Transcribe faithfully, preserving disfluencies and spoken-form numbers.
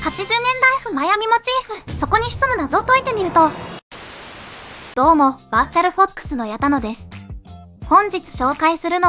はちじゅうねんだい風マヤミモチーフ、そこに潜む謎を解いてみると。どうも、バーチャルフォックスの矢田野です。本日紹介するの